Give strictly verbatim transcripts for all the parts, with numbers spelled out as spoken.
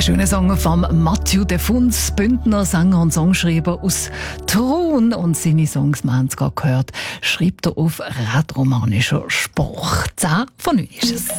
Schöner Song von Mathieu Defuns, Bündner Sänger und Songschreiber aus Thun. Und seine Songs, wir haben es gerade gehört, schreibt er auf rätoromanischer Sprache. zehn von neun ist es.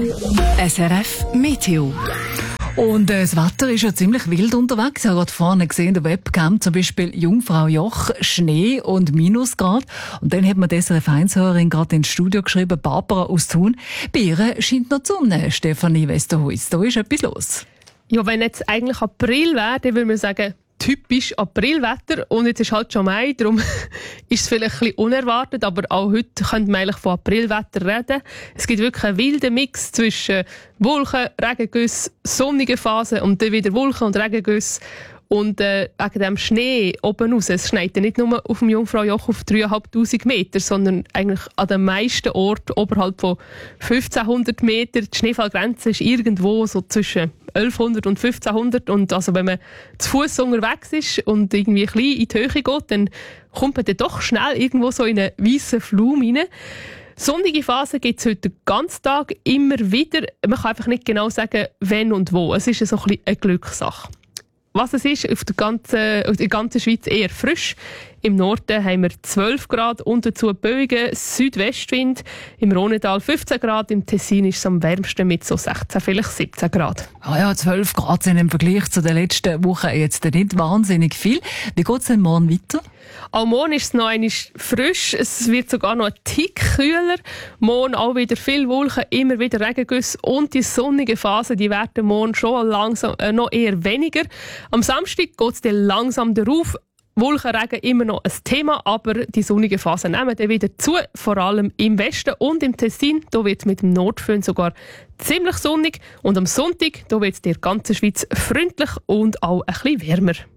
S R F Meteo. Und äh, das Wetter ist ja ziemlich wild unterwegs. Ich habe gerade vorne gesehen, der Webcam, zum Beispiel Jungfraujoch, Schnee und Minusgrad. Und dann hat mir die S R F eins-Hörerin gerade ins Studio geschrieben, Barbara aus Thun. Bei ihr scheint noch die Sonne, Stefanie Westerhuis. Da ist etwas los. Ja, wenn jetzt eigentlich April wäre, dann würde man sagen, typisch Aprilwetter. Und jetzt ist halt schon Mai, darum ist es vielleicht ein bisschen unerwartet, aber auch heute könnte man eigentlich von Aprilwetter reden. Es gibt wirklich einen wilden Mix zwischen Wolken, Regengüsse, sonnigen Phasen und dann wieder Wolken und Regengüsse. Und äh, wegen dem Schnee oben raus, es schneit ja nicht nur auf dem Jungfraujoch auf dreitausendfünfhundert Meter, sondern eigentlich an den meisten Orten oberhalb von fünfzehnhundert Meter. Die Schneefallgrenze ist irgendwo so zwischen elfhundert und fünfzehnhundert. Und also wenn man zu Fuß unterwegs ist und irgendwie ein bisschen in die Höhe geht, dann kommt man dann doch schnell irgendwo so in einen weißen Flum rein. Sonnige Phasen gibt es heute den ganzen Tag immer wieder. Man kann einfach nicht genau sagen, wenn und wo. Es ist so ein bisschen eine Glückssache. Was es ist, auf der ganzen, auf der ganzen Schweiz eher frisch. Im Norden haben wir zwölf Grad und dazu Böigen, Südwestwind. Im Rhonetal fünfzehn Grad, im Tessin ist es am wärmsten mit so sechzehn, vielleicht siebzehn Grad. Ah ja, zwölf Grad sind im Vergleich zu den letzten Wochen jetzt nicht wahnsinnig viel. Wie geht es denn morgen weiter? Auch morgen ist es noch einmal frisch. Es wird sogar noch ein Tick kühler. Morgen auch wieder viel Wolken, immer wieder Regengüsse und die sonnigen Phasen, die werden morgen schon langsam äh, noch eher weniger. Am Samstag geht es dann langsam darauf. Wolkenregen immer noch ein Thema, aber die sonnigen Phasen nehmen dann wieder zu, vor allem im Westen und im Tessin. Da wird es mit dem Nordföhn sogar ziemlich sonnig und am Sonntag da wird es in der ganzen Schweiz freundlich und auch ein bisschen wärmer.